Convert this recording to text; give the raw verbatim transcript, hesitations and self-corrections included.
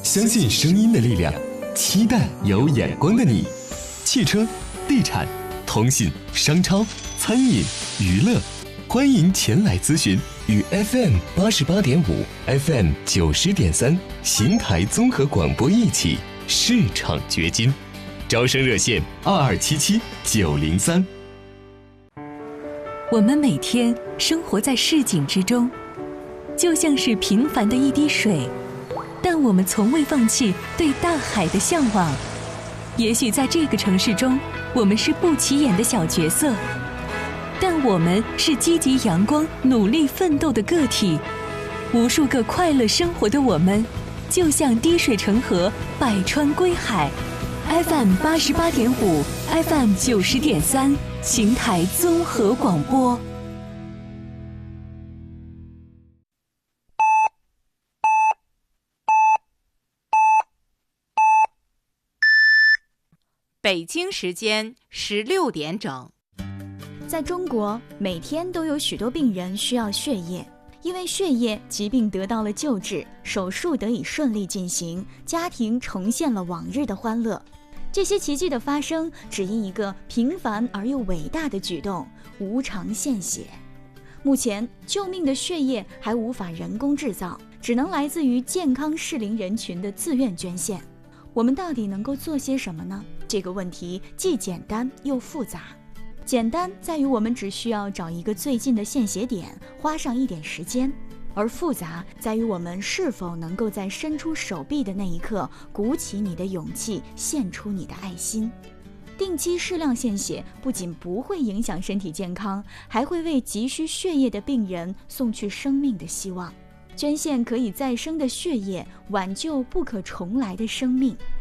相信声音的力量，期待有眼光的你。汽车、地产、通信、商超、餐饮、娱乐，欢迎前来咨询。与 F M 八十八点五、F M 九十点三邢台综合广播一起市场掘金，招生热线二二七七九零三。 我们每天生活在市井之中，就像是平凡的一滴水，但我们从未放弃对大海的向往。也许在这个城市中，我们是不起眼的小角色，但我们是积极阳光、努力奋斗的个体。无数个快乐生活的我们，就像滴水成河，百川归海。F M 八十八点五 ，F M 九十点三，邢台综合广播。 北京时间十六点整。 在中国，每天都有许多病人需要血液，因为血液，疾病得到了救治，手术得以顺利进行，家庭重现了往日的欢乐。这些奇迹的发生，只因一个平凡而又伟大的举动——无偿献血。目前，救命的血液还无法人工制造，只能来自于健康适龄人群的自愿捐献。我们到底能够做些什么呢？这个问题既简单又复杂。简单在于我们只需要找一个最近的献血点，花上一点时间；而复杂在于我们是否能够在伸出手臂的那一刻，鼓起你的勇气，献出你的爱心。定期适量献血不仅不会影响身体健康，还会为急需血液的病人送去生命的希望。捐献可以再生的血液，挽救不可重来的生命。